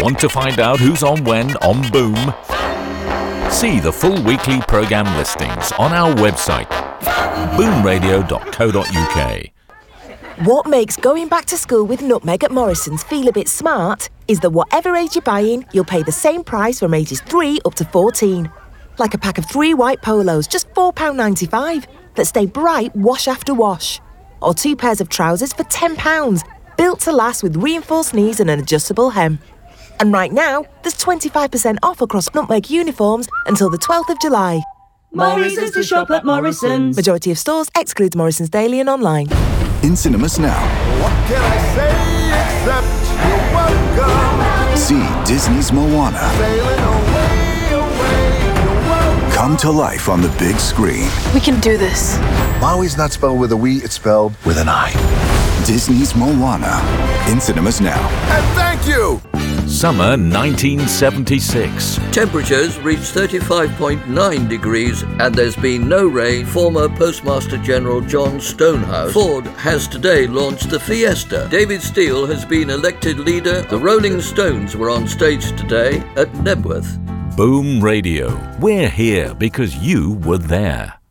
Want to find out who's on when on Boom? See the full weekly programme listings on our website, boomradio.co.uk. What makes going back to school with Nutmeg at Morrison's feel a bit smart is that whatever age you're buying, you'll pay the same price from ages 3 up to 14. Like a pack of 3 white polos, just £4.95, that stay bright wash after wash. Or 2 pairs of trousers for £10, built to last with reinforced knees and an adjustable hem. And right now, there's 25% off across Nutmeg uniforms until the 12th of July. More reasons to shop at Morrison's. Majority of stores excludes Morrison's Daily and online. In cinemas now. What can I say except you're welcome? See Disney's Moana. Sailing away, you're welcome. Come to life on the big screen. We can do this. Maui's not spelled with a we, it's spelled with an I. Disney's Moana. In cinemas now. And thank you! Summer 1976. Temperatures reached 35.9 degrees and there's been no rain. Former Postmaster General John Stonehouse. Ford has today launched the Fiesta. David Steele has been elected leader. The Rolling Stones were on stage today at Nebworth. Boom Radio. We're here because you were there.